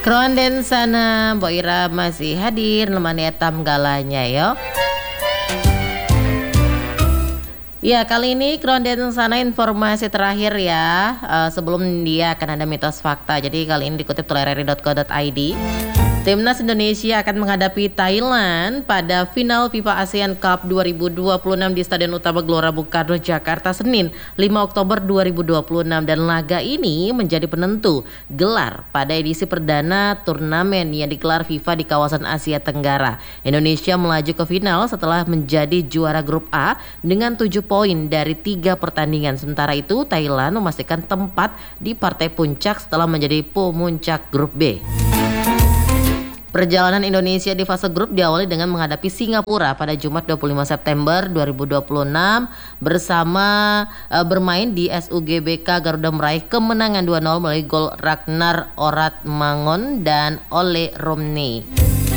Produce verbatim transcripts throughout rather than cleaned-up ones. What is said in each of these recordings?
Kronden sana, Mbok Ira masih hadir nemani etam galanya yo. Ya, kali ini Kronden sana informasi terakhir ya. Uh, sebelum dia akan ada mitos fakta. Jadi kali ini dikutip oleh r r i dot co dot i d. Timnas Indonesia akan menghadapi Thailand pada final FIFA ASEAN Cup dua ribu dua puluh enam di Stadion Utama Gelora Bung Karno, Jakarta, Senin lima Oktober dua ribu dua puluh enam. Dan laga ini menjadi penentu gelar pada edisi perdana turnamen yang digelar FIFA di kawasan Asia Tenggara. Indonesia melaju ke final setelah menjadi juara grup A dengan tujuh poin dari tiga pertandingan. Sementara itu Thailand memastikan tempat di partai puncak setelah menjadi pemuncak grup B. Perjalanan Indonesia di fase grup diawali dengan menghadapi Singapura pada Jumat dua puluh lima September dua ribu dua puluh enam bersama uh, bermain di S U G B K. Garuda meraih kemenangan dua nol melalui gol Ragnar Oratmangon dan Ole Romney.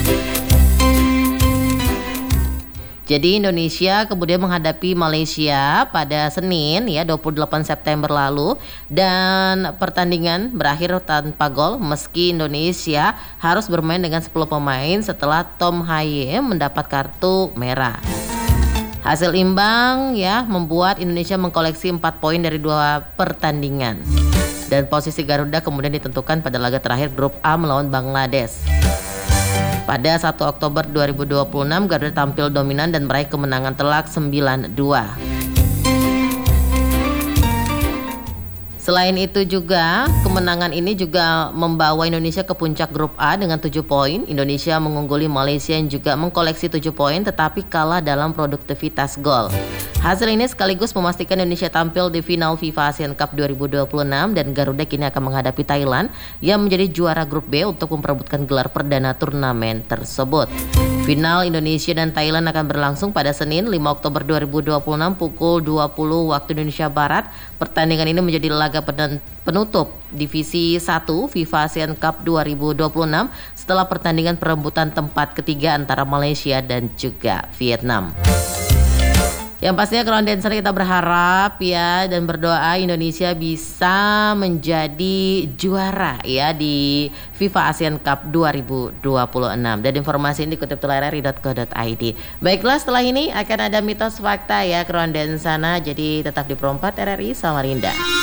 Jadi Indonesia kemudian menghadapi Malaysia pada Senin ya dua puluh delapan September lalu, dan pertandingan berakhir tanpa gol meski Indonesia harus bermain dengan sepuluh pemain setelah Tom Haye mendapat kartu merah. Hasil imbang ya membuat Indonesia mengkoleksi empat poin dari dua pertandingan. Dan posisi Garuda kemudian ditentukan pada laga terakhir grup A melawan Bangladesh. Pada satu Oktober dua ribu dua puluh enam, Garuda tampil dominan dan meraih kemenangan telak sembilan dua. Selain itu juga, kemenangan ini juga membawa Indonesia ke puncak grup A dengan tujuh poin. Indonesia mengungguli Malaysia yang juga mengkoleksi tujuh poin tetapi kalah dalam produktivitas gol. Hasil ini sekaligus memastikan Indonesia tampil di final FIFA ASEAN Cup dua ribu dua puluh enam dan Garuda kini akan menghadapi Thailand yang menjadi juara grup B untuk memperebutkan gelar perdana turnamen tersebut. Final Indonesia dan Thailand akan berlangsung pada Senin lima Oktober dua ribu dua puluh enam pukul dua puluh waktu Indonesia Barat. Pertandingan ini menjadi laga penutup Divisi satu FIFA ASEAN Cup dua ribu dua puluh enam setelah pertandingan perebutan tempat ketiga antara Malaysia dan juga Vietnam. Yang pastinya Kronden kita berharap ya dan berdoa Indonesia bisa menjadi juara ya di FIFA ASEAN Cup dua ribu dua puluh enam. Dan informasi ini dikutip oleh r r i dot co dot i d. Baiklah, setelah ini akan ada mitos fakta ya Kronden sana. Jadi tetap di Pro empat R R I Samarinda.